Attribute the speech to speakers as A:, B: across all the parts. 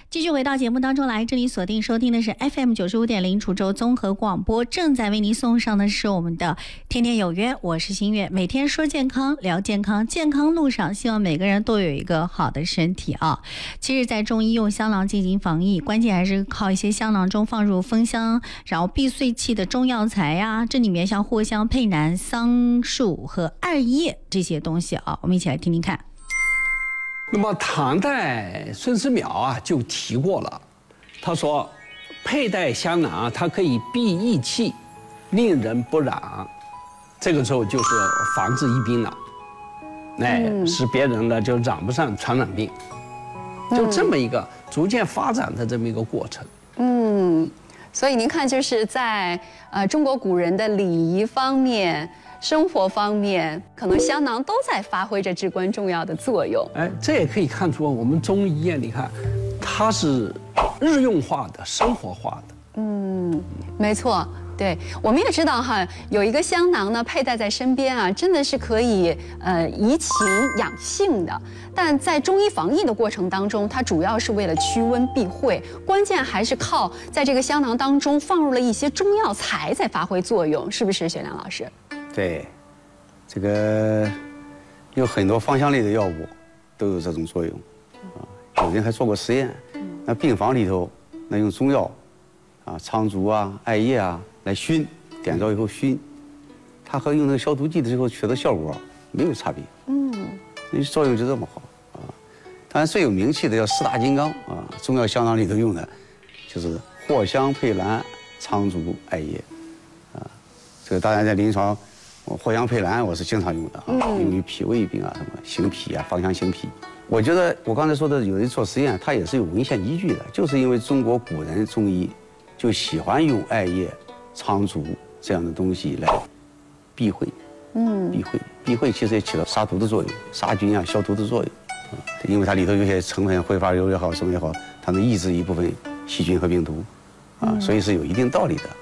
A: 继续回到节目当中来，这里锁定收听的是 FM95.0 滁州综合广播，正在为您送上的是我们的天天有约，我是新月，每天说健康，聊健康，健康路上，希望每个人都有一个好的身体啊。其实，在中医用香囊进行防疫，关键还是靠一些香囊中放入芳香，然后避碎气的中药材呀，这里面像藿香、佩兰、桑树和艾叶这些东西啊，我们一起来听听看。
B: 那么唐代孙思邈啊就提过了，他说佩戴香囊它可以避疫气，令人不染，这个时候就是防治疫病了，使别人呢就染不上传染病，就这么一个逐渐发展的这么一个过程。
C: 所以您看，就是在中国古人的礼仪方面、生活方面，可能香囊都在发挥着至关重要的作用。
B: 这也可以看出我们中医啊，你看，它是日用化的、生活化的。
C: 没错。对，我们也知道哈，有一个香囊呢，佩戴在身边啊，真的是可以怡情养性的。但在中医防疫的过程当中，它主要是为了驱瘟避秽，关键还是靠在这个香囊当中放入了一些中药材在发挥作用，是不是，雪亮老师？
D: 对，这个有很多芳香类的药物都有这种作用啊。有人还做过实验，那病房里头那用中药啊，苍术啊、艾叶啊来熏，点着以后熏，它和用那个消毒剂的时候取得效果没有差别。那作用就这么好啊。当然最有名气的叫四大金刚啊，中药香囊里头用的就是藿香、佩兰、苍术、艾叶啊。这个当然在临床，藿香、佩兰我是经常用的啊，用于脾胃病啊，什么行脾啊、芳香行脾。我觉得我刚才说的有人做实验，它也是有文献依据的，就是因为中国古人中医就喜欢用艾叶、苍术这样的东西来避讳。避讳其实也起到杀毒的作用，杀菌啊、消毒的作用因为它里头有些成分，挥发油也好，什么也好，它能抑制一部分细菌和病毒所以是有一定道理的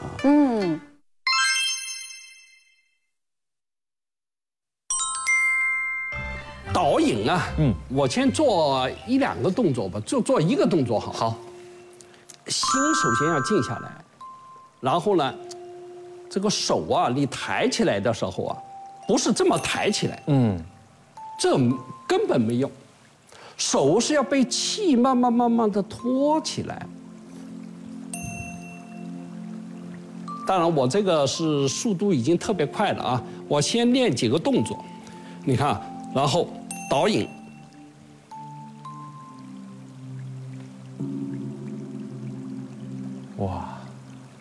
B: 导引啊，我先做1、2个动作吧，就做一个动作好。
E: 好，
B: 心首先要静下来，然后呢，这个手啊，你抬起来的时候啊，不是这么抬起来，这根本没用，手是要被气慢慢的托起来。当然，我这个是速度已经特别快了啊，我先练几个动作，你看，然后导引，
E: 哇。